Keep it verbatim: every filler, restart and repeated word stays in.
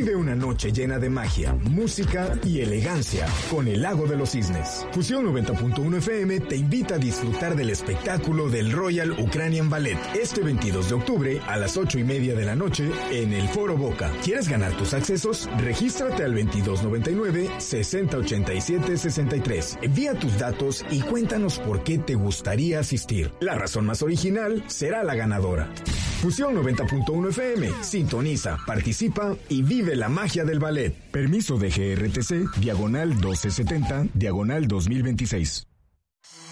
Vive una noche llena de magia, música y elegancia con el Lago de los Cisnes. Fusión noventa punto uno F M te invita a disfrutar del espectáculo del Royal Ukrainian Ballet este veintidós de octubre a las ocho y media de la noche en el Foro Boca. ¿Quieres ganar tus accesos? Regístrate al veintidós noventa y nueve, sesenta ochenta y siete sesenta y tres. Envía tus datos y cuéntanos por qué te gustaría asistir. La razón más original será la ganadora. Fusión noventa punto uno F M. Sintoniza, participa y vive la magia del ballet. Permiso de G R T C, diagonal doce setenta, diagonal dos mil veintiséis.